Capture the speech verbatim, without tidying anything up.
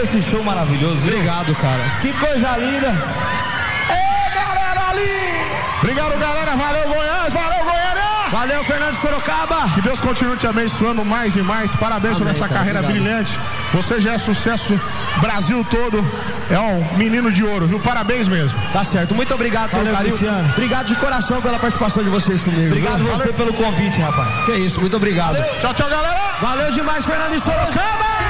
esse show maravilhoso, viu? Obrigado, cara. Que coisa linda. Ê, galera ali! Obrigado, galera. Valeu, Goiás. Valeu, Goiânia. Valeu, Fernando de Sorocaba. Que Deus continue te abençoando mais e mais. Parabéns por essa carreira brilhante. Você já é sucesso Brasil todo. É um menino de ouro, viu? Parabéns mesmo. Tá certo. Muito obrigado pelo Valeu, carinho. Cristiano. Obrigado de coração pela participação de vocês comigo. Obrigado viu? você Valeu. pelo convite, rapaz. Que isso, muito obrigado. Tchau, tchau, galera. Valeu demais, Fernando de Sorocaba.